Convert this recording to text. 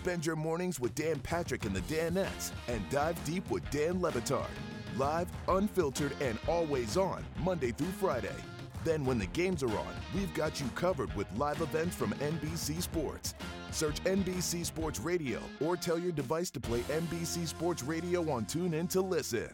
Spend your mornings with Dan Patrick and the Danettes and dive deep with Dan Le Batard. Live, unfiltered, and always on, Monday through Friday. Then when the games are on, we've got you covered with live events from NBC Sports. Search NBC Sports Radio or tell your device to play NBC Sports Radio on TuneIn to listen.